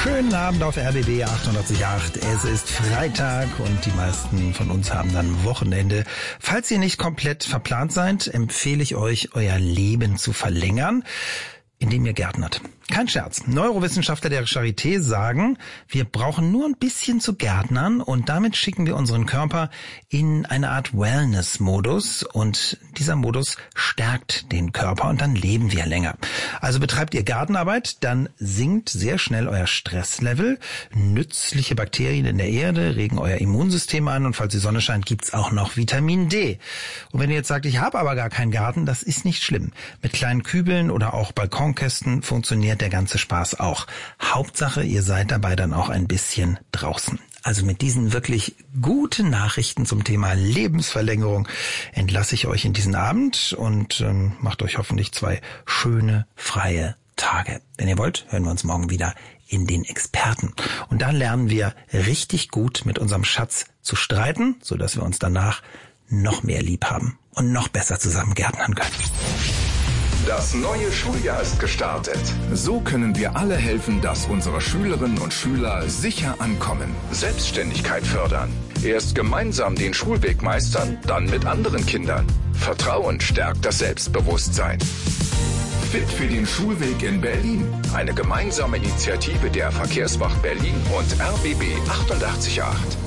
Schönen Abend auf RBB 88.8. Es ist Freitag und die meisten von uns haben dann Wochenende. Falls ihr nicht komplett verplant seid, empfehle ich euch, euer Leben zu verlängern, indem ihr gärtnert. Kein Scherz. Neurowissenschaftler der Charité sagen, wir brauchen nur ein bisschen zu gärtnern und damit schicken wir unseren Körper in eine Art Wellness-Modus und dieser Modus stärkt den Körper und dann leben wir länger. Also betreibt ihr Gartenarbeit, dann sinkt sehr schnell euer Stresslevel. Nützliche Bakterien in der Erde regen euer Immunsystem an und falls die Sonne scheint, gibt's auch noch Vitamin D. Und wenn ihr jetzt sagt, ich habe aber gar keinen Garten, das ist nicht schlimm. Mit kleinen Kübeln oder auch Balkonkästen funktioniert der ganze Spaß auch. Hauptsache, ihr seid dabei dann auch ein bisschen draußen. Also mit diesen wirklich guten Nachrichten zum Thema Lebensverlängerung entlasse ich euch in diesen Abend und macht euch hoffentlich 2 schöne, freie Tage. Wenn ihr wollt, hören wir uns morgen wieder in den Experten. Und dann lernen wir richtig gut mit unserem Schatz zu streiten, sodass wir uns danach noch mehr lieb haben und noch besser zusammen gärtnern können. Das neue Schuljahr ist gestartet. So können wir alle helfen, dass unsere Schülerinnen und Schüler sicher ankommen. Selbstständigkeit fördern. Erst gemeinsam den Schulweg meistern, dann mit anderen Kindern. Vertrauen stärkt das Selbstbewusstsein. Fit für den Schulweg in Berlin. Eine gemeinsame Initiative der Verkehrswacht Berlin und RBB 88.8.